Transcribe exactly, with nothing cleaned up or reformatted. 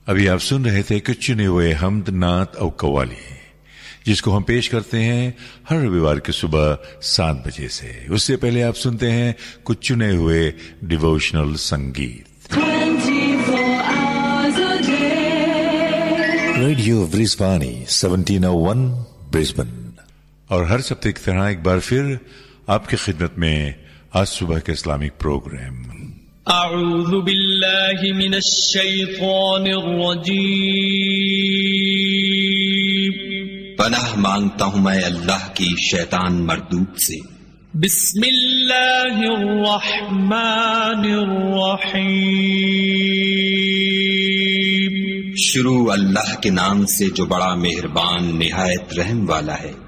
अभी आप सुन रहे थे कुछ चुने हुए हमद, नात और कव्वाली, जिसको हम पेश करते हैं हर रविवार की सुबह सात बजे से। उससे पहले आप सुनते हैं कुछ चुने हुए डिवोशनल संगीत। रेडियो ब्रिस्बानी सत्रह सौ एक ब्रिस्बेन। और हर सप्ताह की तरह एक बार फिर आपकी खिदमत में आज सुबह के इस्लामिक प्रोग्राम। अऊज़ु बिल्लाहि मिनश शैतानिर रजीम। पनाह मांगता हूं मैं अल्लाह की शैतान मरदूद से। बिस्मिल्लाहिर रहमानिर रहीम। शुरू अल्लाह के नाम से जो बड़ा मेहरबान निहायत रहम वाला है।